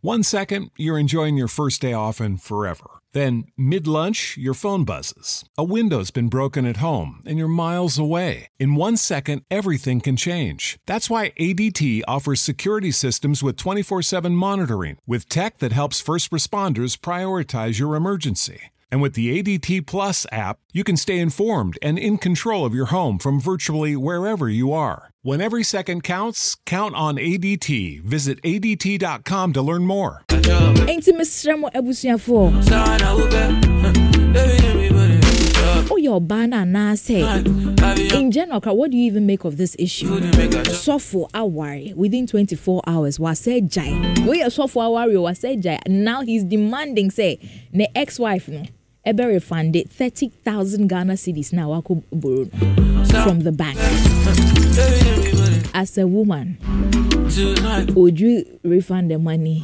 1 second, you're enjoying your first day off and forever. Then, mid-lunch, your phone buzzes. A window's been broken at home and you're miles away. In 1 second, everything can change. That's why ADT offers security systems with 24/7 monitoring, with tech that helps first responders prioritize your emergency. And with the ADT Plus app, you can stay informed and in control of your home from virtually wherever you are. When every second counts, count on ADT. Visit ADT.com to learn more. Ain't Mr. Ebusiafo. Oh, your banana say. In general, what do you even make of this issue? So for a worry within 24 hours, was said jai. We are so for a worry, was said jai. Now he's demanding, say, the ex-wife no. Ever refunded 30,000 Ghana cedis now borrowed from the bank. As a woman, would you refund the money?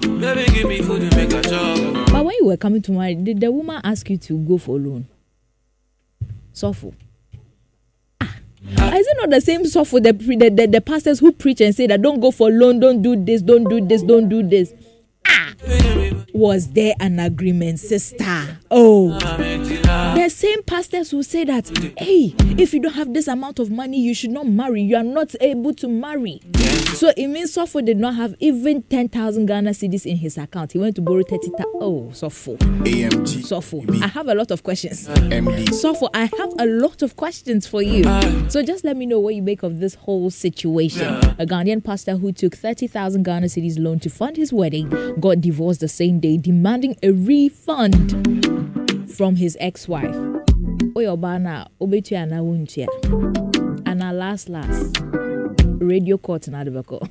But when you were coming to marry, did the woman ask you to go for loan? Sofo. Is it not the same Sofo the pastors who preach and say that don't go for loan, don't do this, don't do this, don't do this? Was there an agreement, sister? Oh, the same pastors who say that, hey, if you don't have this amount of money, you should not marry. You are not able to marry. So it means Sofo did not have even 10,000 Ghana cedis in his account. He went to borrow 30,000. Oh, Sofo. AMG. Sofo. I have a lot of questions. MD. Sofo, I have a lot of questions for you. So just let me know what you make of this whole situation. A Ghanaian pastor who took 30,000 Ghana cedis loan to fund his wedding got divorced the same day, demanding a refund from his ex-wife. Oyobana, obetua na wuntia. And last, radio court na debako.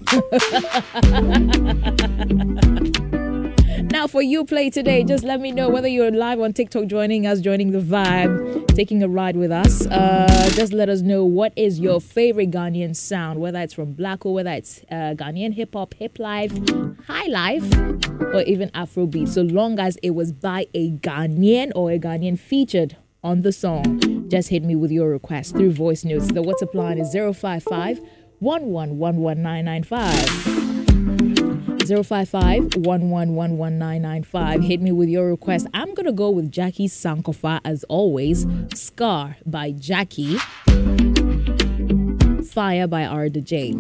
Now for you play today, just let me know whether you're live on TikTok joining us, joining the vibe, taking a ride with us. Just let us know what is your favorite Ghanaian sound, whether it's from Black or whether it's Ghanaian hip-hop, hip life, high life, or even Afrobeat, so long as it was by a Ghanaian or a Ghanaian featured on the song. Just hit me with your request through voice notes. The WhatsApp line is 055-1111-995. 055-1111-995. Hit me with your request. I'm going to go with Jackie Sankofa as always. Scar by Jackie. Fire by R.D.J.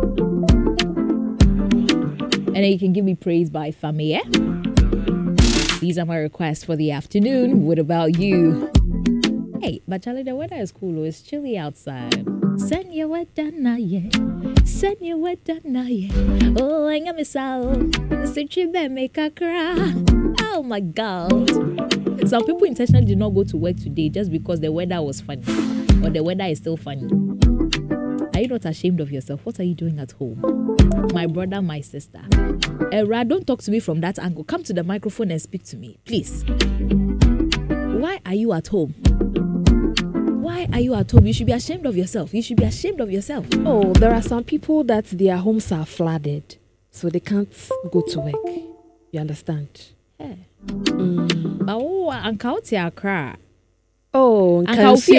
And then you can give me Praise by Famille. These are my requests for the afternoon. What about you? Hey, but Charlie, the weather is cool. It's chilly outside. Send your weather now, yeah. Send your weather now, yeah. Oh, I got me sound. Make a cry. Oh my God. Some people intentionally did not go to work today just because the weather was funny. Or the weather is still funny. Are you not ashamed of yourself? What are you doing at home? My brother, my sister. Era, don't talk to me from that angle. Come to the microphone and speak to me, please. Why are you at home? Why are you at home? You should be ashamed of yourself. You should be ashamed of yourself. Oh, there are some people that their homes are flooded, so they can't go to work. You understand? Yeah. Oh, and cry. Oh, and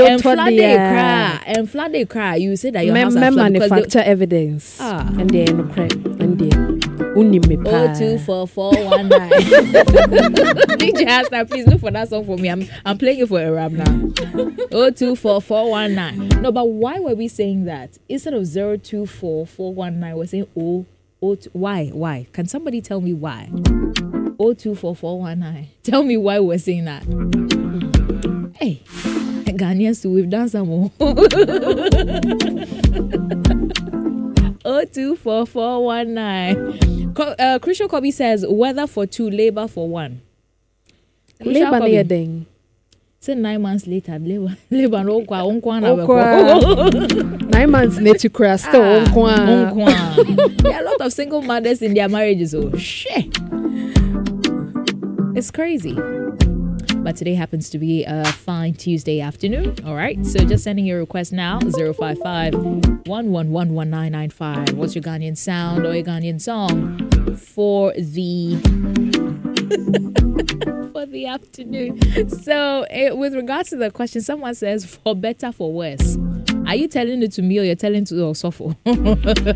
flooded cry. You say that your house are flooded manufacture evidence. And they no crap. And they 0244119. DJ Hasna, please look for that song for me. I'm playing it for a rap now. 0244119. No, but why were we saying that? Instead of 024419, we're saying why? Can somebody tell me why? 024419. Tell me why we're saying that. Hey, Ghanaians too, we've done some more. 024419. Crucial Kobe says, weather for two, labor for one. Labor near thing. Say 9 months later, labor no kwa 9 months later, crash still There are a lot of single mothers in their marriages. Oh shit, it's crazy. But today happens to be a fine Tuesday afternoon. All right. So just sending your request now. 055-1111-995. What's your Ghanaian sound or your Ghanaian song for the for the afternoon? So with regards to the question, someone says for better, for worse. Are you telling it to me or you're telling it to Osofo?